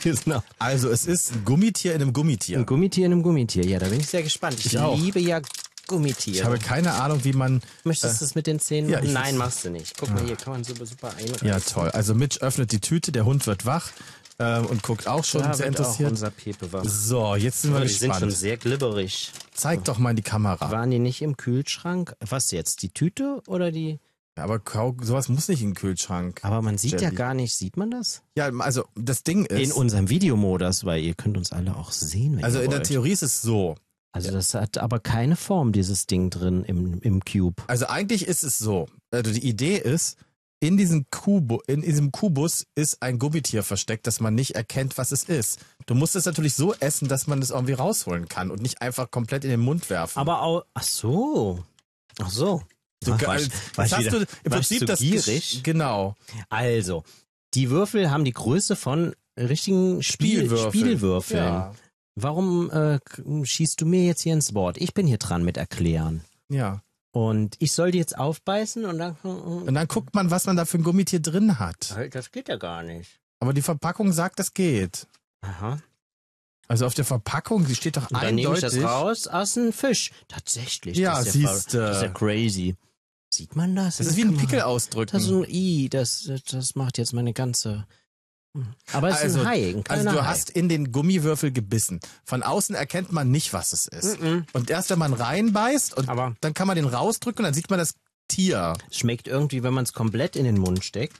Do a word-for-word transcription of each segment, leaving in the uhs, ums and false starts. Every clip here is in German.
Genau. Also es ist ein Gummitier in einem Gummitier. Ein Gummitier in einem Gummitier. Ja, da bin ich sehr gespannt. Ich, Ich auch. liebe ja Gummitiere. Ich habe keine Ahnung, wie man... Möchtest du es mit den Zähnen ja, machen? ich Nein, würd's- machst du nicht. Guck mal, hier kann man super, super einreißen. Ja, toll. Also Mitch öffnet die Tüte, der Hund wird wach ähm, und guckt auch schon Da sehr wird auch interessiert. unser Pepe wach. So, jetzt sind wir Die sind schon gespannt. sehr glibberig. Zeig doch mal in die Kamera. Waren die nicht im Kühlschrank? Was jetzt, die Tüte oder die... Aber Kau sowas muss nicht in den Kühlschrank. Aber man sieht ja Jelly. gar nicht, sieht man das? Ja, also das Ding ist... In unserem Videomodus, weil ihr könnt uns alle auch sehen, wenn also ihr in der wollt. Theorie ist es so. Also das hat aber keine Form, dieses Ding drin im, im Cube. Also eigentlich ist es so. Also die Idee ist, in diesem, Kubu, in diesem Kubus ist ein Gummitier versteckt, dass man nicht erkennt, was es ist. Du musst es natürlich so essen, dass man es irgendwie rausholen kann und nicht einfach komplett in den Mund werfen. Aber auch, ach so, ach so. Du, Ach, war ich- jetzt war ich hast wieder- du im war ich Prinzip zu das gierig? Genau. Also, die Würfel haben die Größe von richtigen Spiel, Spielwürfel. Spielwürfeln. Ja. Warum äh, k- schießt du mir jetzt hier ins Wort? Ich bin hier dran mit erklären. Ja. Und ich soll die jetzt aufbeißen und dann... Und dann guckt man, was man da für ein Gummitier drin hat. Das geht ja gar nicht. Aber die Verpackung sagt, das geht. Aha. Also auf der Verpackung, die steht doch Und dann nehme ich eindeutig. das raus aus dem Fisch. Tatsächlich. Ja, das ist ja, siehste. ver- das ist ja crazy. Sieht man das? Das ist wie ein Pickel ausdrücken. Das ist ein I, das, das macht jetzt meine ganze... Aber es ist Also- ein Hai, ein Also kleiner du Hai. hast in den Gummiwürfel gebissen. Von außen erkennt man nicht, was es ist. Mhm. Und erst wenn man reinbeißt und Aber dann kann man den rausdrücken und dann sieht man das Tier. es schmeckt irgendwie, wenn man es komplett in den Mund steckt.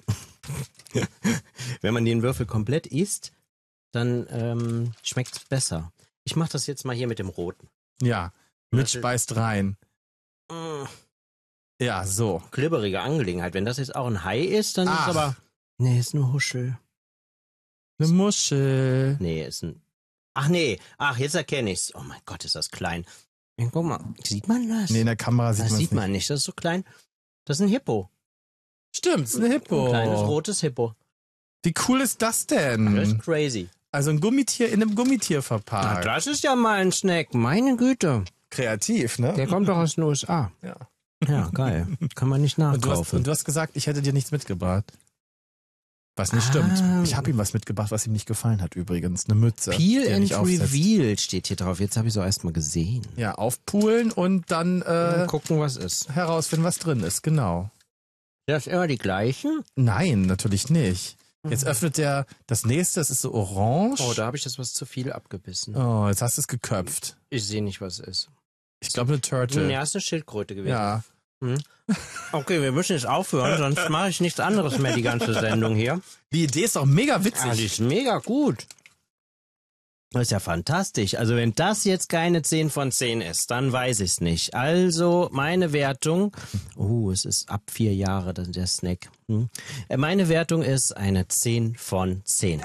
Wenn man den Würfel komplett isst, dann ähm, schmeckt es besser. Ich mache das jetzt mal hier mit dem Roten. Ja, Mitch Das ist- beißt rein. Mm, Ja, so. glibberige Angelegenheit. Wenn das jetzt auch ein Hai ist, dann Ach. ist aber... Nee, ist nur Huschel. Eine Muschel. Nee, ist ein... Ach nee, ach, jetzt erkenne ich's. Oh mein Gott, ist das klein. Ja, guck mal, sieht man das? Nee, in der Kamera sieht das man sieht nicht. man nicht, das ist so klein. Das ist ein Hippo. Stimmt, ist eine Hippo. Ein kleines rotes Hippo. Wie cool ist das Das ist denn? crazy. Also ein Gummitier in einem Gummitier Na, verpackt. das ist ja mal ein Snack. Meine Güte. Kreativ, ne? Der kommt doch aus den U S A. Ja. Ja, geil. Kann man nicht Und du, hast, nachkaufen. und du hast gesagt, ich hätte dir nichts mitgebracht. Was nicht Ah. stimmt. Ich habe ihm was mitgebracht, was ihm nicht gefallen hat übrigens. Eine Mütze. Peel die er and nicht aufsetzt. Reveal steht hier drauf. Jetzt habe ich so erstmal gesehen. Ja, aufpulen und dann äh, Gucken, was ist. herausfinden, was drin ist. Genau. Das ist immer die gleichen? Nein, natürlich nicht. Jetzt öffnet er das nächste, das ist so orange. Oh, da habe ich das was zu viel abgebissen. Oh, jetzt hast du es geköpft. Ich sehe nicht, was es ist. Ich glaube, eine Turtle. Ja, ist eine Schildkröte gewesen. Ja. Okay, wir müssen jetzt aufhören, sonst mache ich nichts anderes mehr die ganze Sendung hier. Die Idee ist doch mega witzig. Ah, die ist mega gut. Das ist ja fantastisch. Also wenn das jetzt keine zehn von zehn ist, dann weiß ich es nicht. Also meine Wertung, oh, es ist ab vier Jahre der der Snack. Hm. Äh, Meine Wertung ist eine zehn von zehn.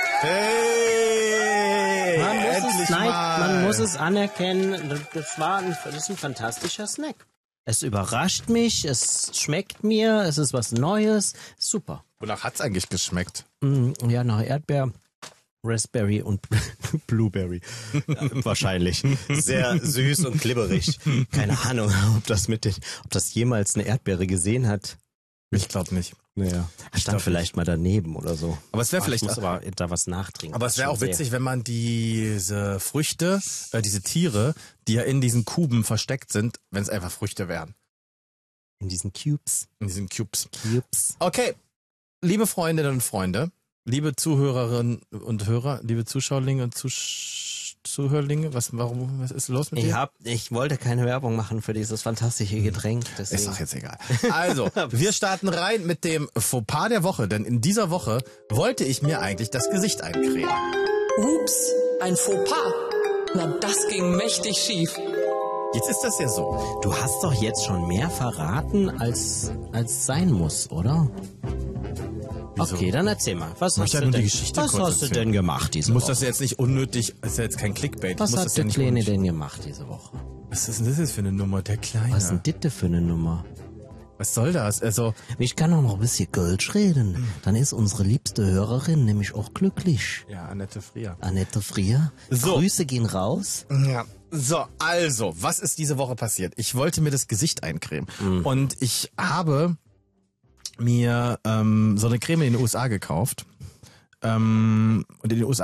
Hey! Man muss, endlich es, nein, mal. man muss es anerkennen, das- das, war ein, das ist ein fantastischer Snack. Es überrascht mich, es schmeckt mir, es ist was Neues, super. Wonach hat's eigentlich geschmeckt? Mm, Ja, nach Erdbeer, Raspberry und Blueberry. Ja, wahrscheinlich. Sehr süß und glibberig. Keine Ahnung, ob das mit den, ob das jemals eine Erdbeere gesehen hat. Ich glaube nicht. Naja. Stand glaub vielleicht mal daneben oder so. Aber es wäre Ah, vielleicht Ich muss aber da was nachtrinken. Aber es wäre Schon auch sehr- witzig, wenn man diese Früchte, äh, diese Tiere, die ja in diesen Kuben versteckt sind, wenn es einfach Früchte wären. In diesen Cubes. In diesen Cubes. Cubes. Okay, liebe Freundinnen und Freunde, liebe Zuhörerinnen und Hörer, liebe Zuschauerlinge und Zusch Zuhörlinge, was, warum, was ist los mit Ich dir? hab, ich wollte keine Werbung machen für dieses fantastische Getränk. Deswegen. Ist doch jetzt egal. Also, wir starten rein mit dem Fauxpas der Woche, denn in dieser Woche wollte ich mir eigentlich das Gesicht eincremen. Ups, ein Fauxpas. Na, das ging mächtig schief. Jetzt ist das ja so. Du hast doch jetzt schon mehr verraten, als als sein muss, oder? Wieso? Okay, dann erzähl mal. Was Ich hast möchte ja du nur die denn, Geschichte was kurz hast du erzählen. denn gemacht diese Ich muss Woche? das jetzt nicht unnötig, ist ja jetzt kein Clickbait. was ich muss hat das der ja nicht Kleine unnötig- denn gemacht diese Woche? Was ist denn das jetzt für eine Nummer, der Kleine? Was ist denn Ditte für eine Nummer? Was soll das? Also, Ich kann auch noch ein bisschen Geld reden. Dann ist unsere liebste Hörerin nämlich auch glücklich. ja, Annette Frier. Annette Frier. So. Grüße gehen raus. Ja. So, also, was ist diese Woche passiert? Ich wollte mir das Gesicht eincremen. Und ich habe mir ähm, so eine Creme in den U S A gekauft. Ähm, und in den U S A